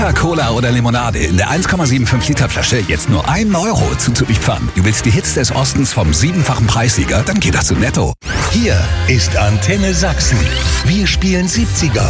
Fanta, Cola oder Limonade in der 1,75 Liter Flasche jetzt nur 1 Euro zuzulieferern. Du willst die Hits des Ostens vom 7-fachen Preissieger? Dann geht das zu Netto. Hier ist Antenne Sachsen. Wir spielen 70er.